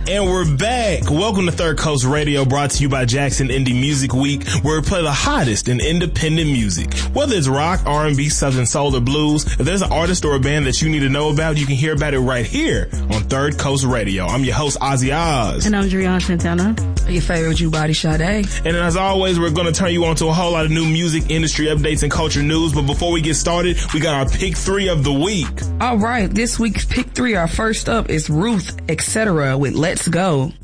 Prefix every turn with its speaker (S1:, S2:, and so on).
S1: And we're back. Welcome to Third Coast Radio, brought to you by Jackson Indie Music Week, where we play the hottest in independent music. Whether it's rock, R&B, Southern soul, or blues, if there's an artist or a band that you need to know about, you can hear about it right here on Third Coast Radio. I'm your host, Ozzy Oz.
S2: And I'm Drian Santana.
S3: Your favorite Body Sade.
S1: And as always, we're going to turn you on to a whole lot of new music, industry updates, and culture news. But before we get started, we got our Pick 3 of the week.
S3: All right, this week's Pick 3, our first up is Ruth, Etc. with Let's Go.